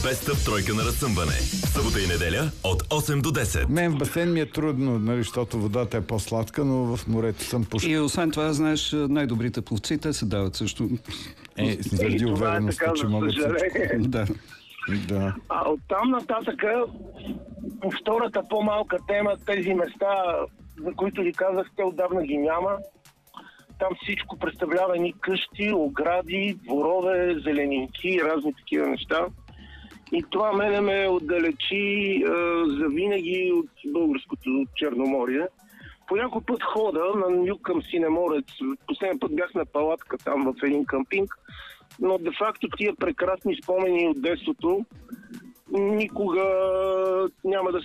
200 в тройка на разсъмване. Събота и неделя от 8 до 10. Мен в басейн ми е трудно, нали, защото водата е по-сладка, но в морето съм пушка. И освен това, знаеш, най-добрите пловци, те се дават също. Заради увереността, че могат всичко. Да. Да. А оттам нататък, втората по-малка тема, тези места, за които ви казах, те отдавна ги няма. Там всичко представлява едни къщи, огради, дворове, зеленинки, разни такива неща. И това мене ме отдалечи завинаги от българското Черноморие. По някой път хода на юг към Синеморец. Последния път бях на палатка там в един къмпинг. Но де-факто тия прекрасни спомени от детството никога няма да